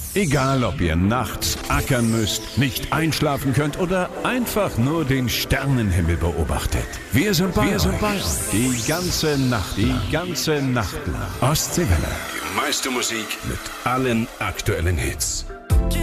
Egal, ob ihr nachts ackern müsst, nicht einschlafen könnt oder einfach nur den Sternenhimmel beobachtet. Wir sind bei euch. Die ganze Nacht lang. Ostseewelle. Die meiste Musik mit allen aktuellen Hits.